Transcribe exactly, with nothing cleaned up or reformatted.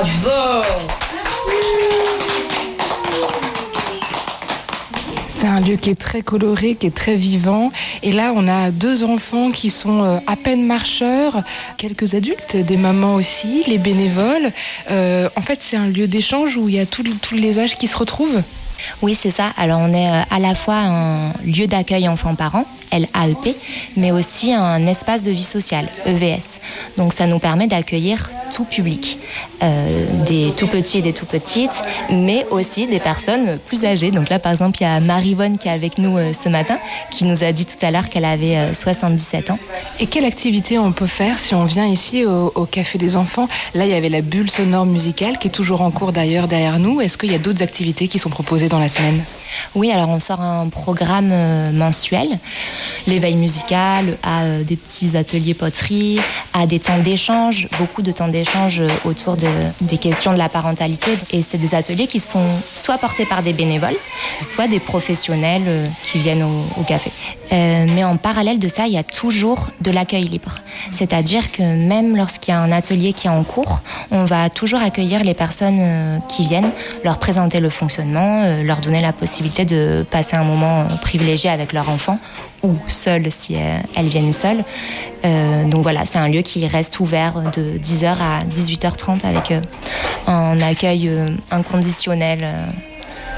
Bravo. C'est un lieu qui est très coloré, qui est très vivant. Et là, on a deux enfants qui sont à peine marcheurs, quelques adultes, des mamans aussi, les bénévoles. Euh, en fait, c'est un lieu d'échange où il y a tous les âges qui se retrouvent. Oui, c'est ça. Alors, on est à la fois un lieu d'accueil enfants-parents, L A E P, mais aussi un espace de vie sociale, E V S. Donc, ça nous permet d'accueillir tout public, euh, des tout petits et des tout petites, mais aussi des personnes plus âgées. Donc là, par exemple, il y a Marie-Vonne qui est avec nous euh, ce matin, qui nous a dit tout à l'heure qu'elle avait euh, soixante-dix-sept ans. Et quelle activité on peut faire si on vient ici au, au Café des Enfants? Là, il y avait la bulle sonore musicale qui est toujours en cours d'ailleurs derrière nous. Est-ce qu'il y a d'autres activités qui sont proposées dans la semaine? Oui, alors on sort un programme euh, mensuel, l'éveil musical, à euh, des petits ateliers poterie, à des temps d'échange, beaucoup de temps d'échange autour de, des questions de la parentalité. Et c'est des ateliers qui sont soit portés par des bénévoles, soit des professionnels euh, qui viennent au, au café. Euh, mais en parallèle de ça, il y a toujours de l'accueil libre. C'est-à-dire que même lorsqu'il y a un atelier qui est en cours, on va toujours accueillir les personnes euh, qui viennent, leur présenter le fonctionnement, euh, leur donner la possibilité de passer un moment privilégié avec leur enfant ou seule si elles viennent seules. Euh, donc voilà, c'est un lieu qui reste ouvert de dix heures à dix-huit heures trente avec euh, un accueil euh, inconditionnel. Euh,